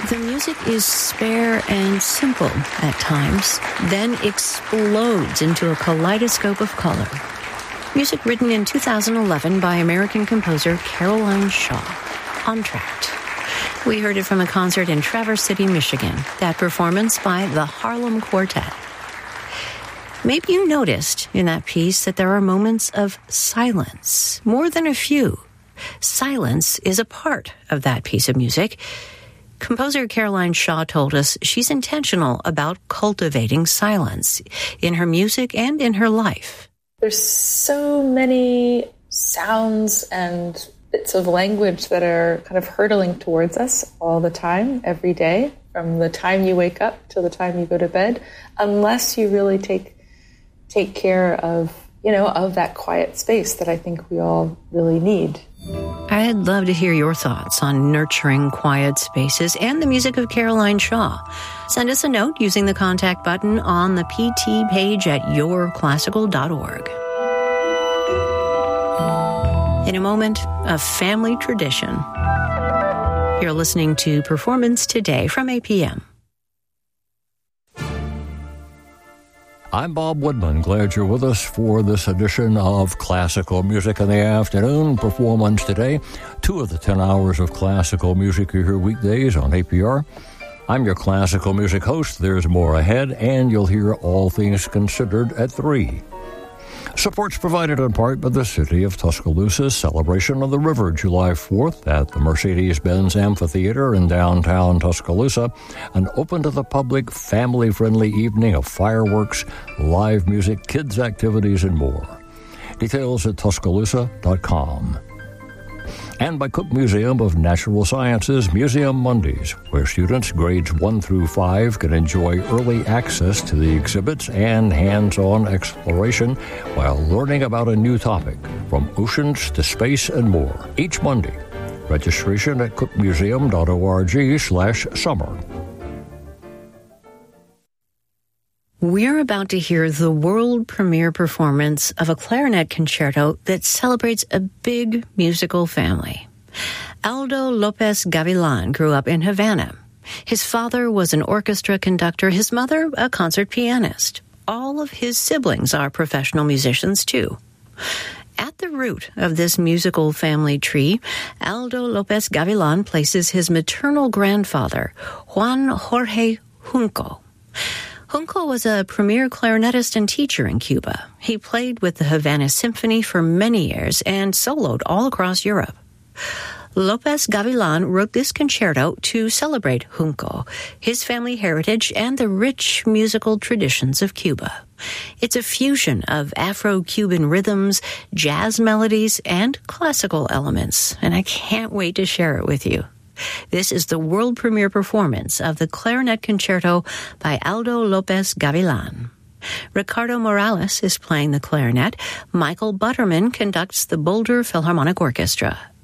The music is spare and simple at times, then explodes into a kaleidoscope of color. Music written in 2011 by American composer Caroline Shaw, Entr'acte. We heard it from a concert in Traverse City, Michigan, that performance by the Harlem Quartet. Maybe you noticed in that piece that there are moments of silence, more than a few. Silence is a part of that piece of music. Composer Caroline Shaw told us she's intentional about cultivating silence in her music and in her life. There's so many sounds and bits of language that are kind of hurtling towards us all the time, every day, from the time you wake up till the time you go to bed, unless you really take care of, of that quiet space that I think we all really need. I'd love to hear your thoughts on nurturing quiet spaces and the music of Caroline Shaw. Send us a note using the contact button on the PT page at yourclassical.org. In a moment of family tradition, you're listening to Performance Today from APM. I'm Bob Woodman. Glad you're with us for this edition of Classical Music in the Afternoon. Performance Today, 2 of the 10 hours of classical music you hear weekdays on APR. I'm your classical music host. There's more ahead, and you'll hear All Things Considered at 3. Support's provided in part by the City of Tuscaloosa's celebration of the river, July 4th at the Mercedes-Benz Amphitheater in downtown Tuscaloosa, an open-to-the-public, family-friendly evening of fireworks, live music, kids' activities, and more. Details at Tuscaloosa.com. And by Cook Museum of Natural Sciences Museum Mondays, where students grades 1 through 5 can enjoy early access to the exhibits and hands-on exploration while learning about a new topic, from oceans to space and more, each Monday. Registration at cookmuseum.org/summer. We're about to hear the world premiere performance of a clarinet concerto that celebrates a big musical family. Aldo Lopez Gavilan grew up in Havana. His father was an orchestra conductor, his mother a concert pianist. All of his siblings are professional musicians, too. At the root of this musical family tree, Aldo Lopez Gavilan places his maternal grandfather, Juan Jorge Junco. Junco was a premier clarinetist and teacher in Cuba. He played with the Havana Symphony for many years and soloed all across Europe. Lopez Gavilan wrote this concerto to celebrate Junco, his family heritage, and the rich musical traditions of Cuba. It's a fusion of Afro-Cuban rhythms, jazz melodies, and classical elements, and I can't wait to share it with you. This is the world premiere performance of the Clarinet Concerto by Aldo Lopez Gavilan. Ricardo Morales is playing the clarinet. Michael Butterman conducts the Boulder Philharmonic Orchestra.